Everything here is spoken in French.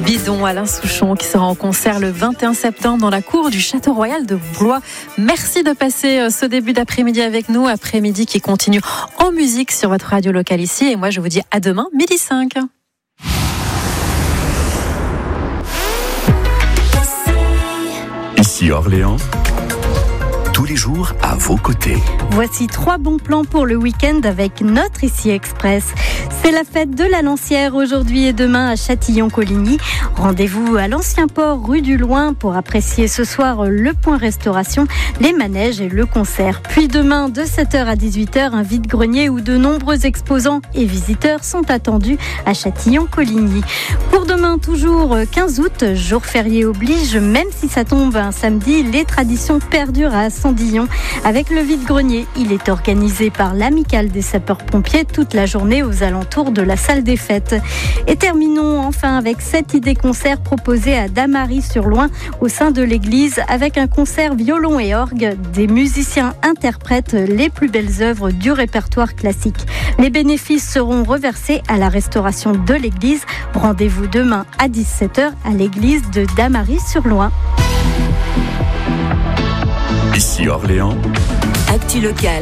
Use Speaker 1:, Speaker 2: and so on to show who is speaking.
Speaker 1: Bison, Alain Souchon, qui sera en concert le 21 septembre dans la cour du Château Royal de Blois. Merci de passer ce début d'après-midi avec nous. Après-midi qui continue en musique sur votre radio locale ici. Et moi, je vous dis à demain, 12h05.
Speaker 2: Ici Orléans, tous les jours à vos côtés.
Speaker 3: Voici 3 bons plans pour le week-end avec notre Ici Express. C'est la fête de la Lancière aujourd'hui et demain à Châtillon-Coligny. Rendez-vous à l'Ancien Port, rue du Loing, pour apprécier ce soir le point restauration, les manèges et le concert. Puis demain, de 7h à 18h, un vide-grenier où de nombreux exposants et visiteurs sont attendus à Châtillon-Coligny. Pour demain, toujours 15 août, jour férié oblige, même si ça tombe un samedi, les traditions perdurent à Sandillon. Avec le vide-grenier, il est organisé par l'Amicale des sapeurs-pompiers toute la journée aux alentours de la salle des fêtes. Et terminons enfin avec cette idée concert proposée à Damary-sur-Loing au sein de l'église avec un concert violon et orgue. Des musiciens interprètent les plus belles œuvres du répertoire classique. Les bénéfices seront reversés à la restauration de l'église. Rendez-vous demain à 17h à l'église de Damary-sur-Loing.
Speaker 2: Ici Orléans,
Speaker 4: Actu locale.